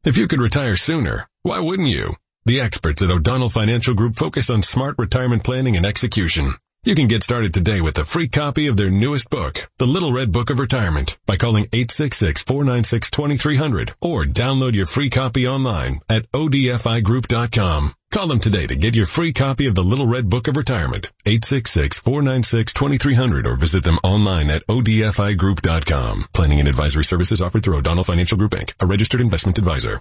If you could retire sooner, why wouldn't you? The experts at O'Donnell Financial Group focus on smart retirement planning and execution. You can get started today with a free copy of their newest book, The Little Red Book of Retirement, by calling 866-496-2300 or download your free copy online at odfigroup.com. Call them today to get your free copy of The Little Red Book of Retirement, 866-496-2300, or visit them online at odfigroup.com. Planning and advisory services offered through O'Donnell Financial Group, Inc., a registered investment advisor.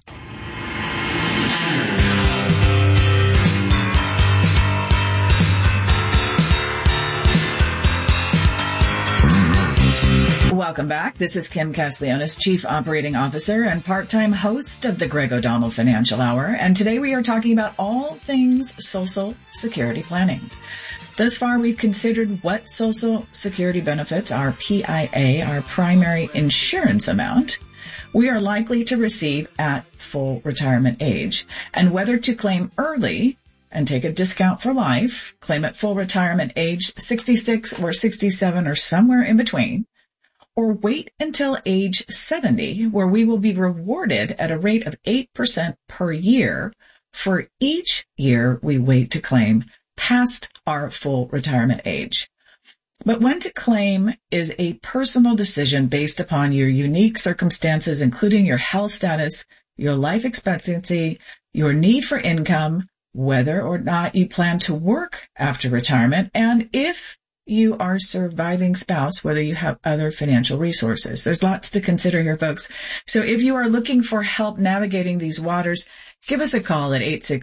Welcome back. This is Kim Castellanos, Chief Operating Officer and part-time host of the Greg O'Donnell Financial Hour. And today we are talking about all things Social Security planning. Thus far, we've considered what Social Security benefits, our PIA, our primary insurance amount, we are likely to receive at full retirement age, and whether to claim early and take a discount for life, claim at full retirement age 66 or 67 or somewhere in between, or wait until age 70, where we will be rewarded at a rate of 8% per year for each year we wait to claim past our full retirement age. But when to claim is a personal decision based upon your unique circumstances, including your health status, your life expectancy, your need for income, whether or not you plan to work after retirement, and if you are surviving spouse, whether you have other financial resources. There's lots to consider here, folks. So if you are looking for help navigating these waters, give us a call at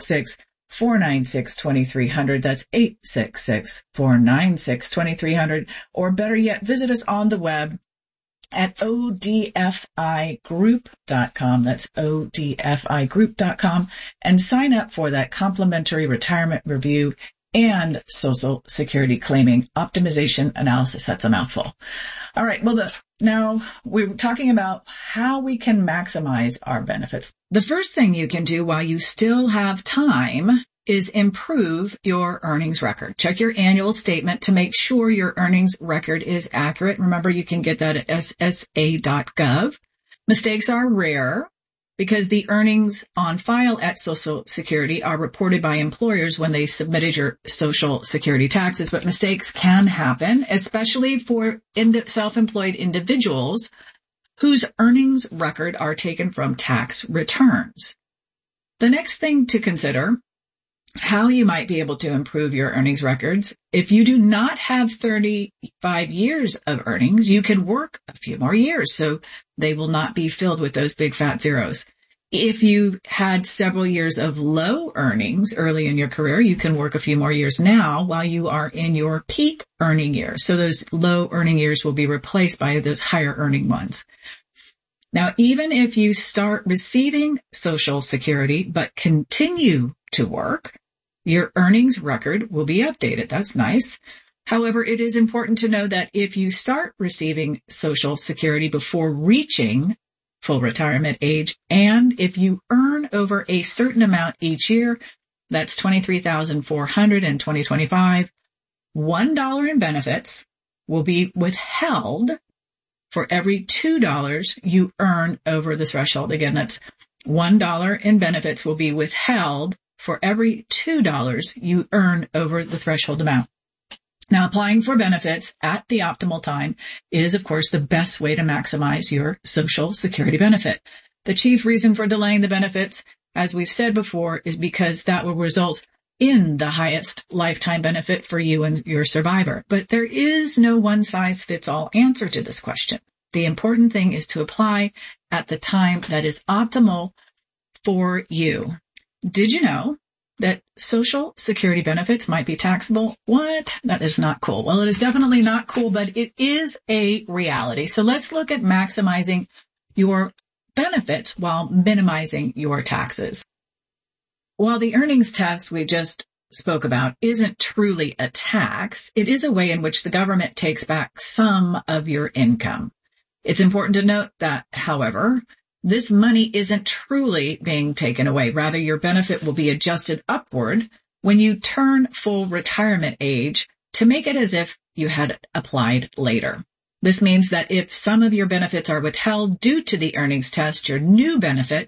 866-496-2300. That's 866-496-2300. Or better yet, visit us on the web at odfigroup.com. That's odfigroup.com, and sign up for that complimentary retirement review and Social Security claiming optimization analysis. That's a mouthful. All right. Well, now we're talking about how we can maximize our benefits. The first thing you can do while you still have time is improve your earnings record. Check your annual statement to make sure your earnings record is accurate. Remember, you can get that at ssa.gov. Mistakes are rare, because the earnings on file at Social Security are reported by employers when they submitted your Social Security taxes, but mistakes can happen, especially for self-employed individuals whose earnings record are taken from tax returns. The next thing to consider, how you might be able to improve your earnings records. If you do not have 35 years of earnings, you can work a few more years, so they will not be filled with those big fat zeros. If you had several years of low earnings early in your career, you can work a few more years now while you are in your peak earning years. So those low earning years will be replaced by those higher earning ones. Now, even if you start receiving Social Security but continue to work, your earnings record will be updated. That's nice. However, it is important to know that if you start receiving Social Security before reaching full retirement age, and if you earn over a certain amount each year, that's $23,400 in 2025, $1 in benefits will be withheld for every $2 you earn over the threshold. Again, that's $1 in benefits will be withheld for every $2 you earn over the threshold amount. Now, applying for benefits at the optimal time is, of course, the best way to maximize your Social Security benefit. The chief reason for delaying the benefits, as we've said before, is because that will result in the highest lifetime benefit for you and your survivor. But there is no one-size-fits-all answer to this question. The important thing is to apply at the time that is optimal for you. Did you know that Social Security benefits might be taxable? What? That is not cool. Well, it is definitely not cool, but it is a reality. So let's look at maximizing your benefits while minimizing your taxes. While the earnings test we just spoke about isn't truly a tax, it is a way in which the government takes back some of your income. It's important to note that, however, this money isn't truly being taken away. Rather, your benefit will be adjusted upward when you turn full retirement age to make it as if you had applied later. This means that if some of your benefits are withheld due to the earnings test, your new benefit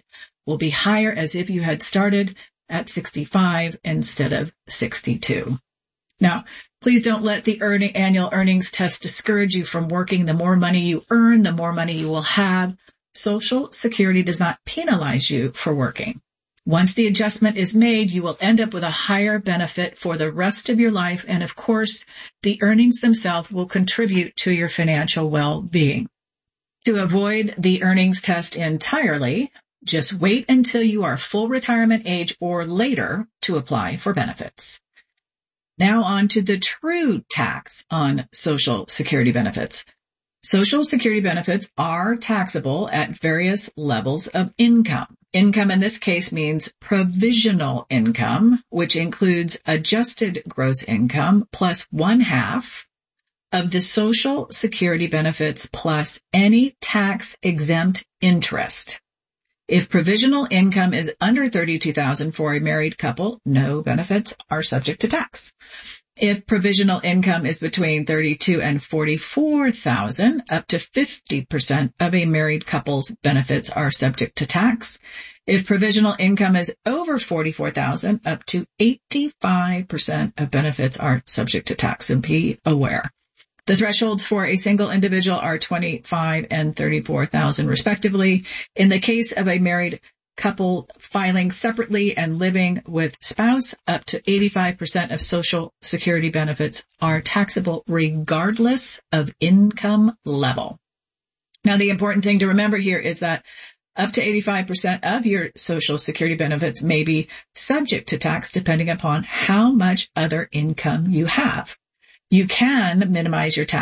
will be higher as if you had started at 65 instead of 62. Now, please don't let the annual earnings test discourage you from working. The more money you earn, the more money you will have. Social Security does not penalize you for working. Once the adjustment is made, you will end up with a higher benefit for the rest of your life. And of course, the earnings themselves will contribute to your financial well-being. To avoid the earnings test entirely, just wait until you are full retirement age or later to apply for benefits. Now on to the true tax on Social Security benefits. Social Security benefits are taxable at various levels of income. Income in this case means provisional income, which includes adjusted gross income plus 1/2 of the Social Security benefits plus any tax-exempt interest. If provisional income is under $32,000 for a married couple, no benefits are subject to tax. If provisional income is between $32,000 and $44,000, up to 50% of a married couple's benefits are subject to tax. If provisional income is over $44,000, up to 85% of benefits are subject to tax, so be aware. The thresholds for a single individual are $25,000 and $34,000 respectively. In the case of a married couple filing separately and living with spouse, up to 85% of Social Security benefits are taxable regardless of income level. Now, the important thing to remember here is that up to 85% of your Social Security benefits may be subject to tax depending upon how much other income you have. You can minimize your tax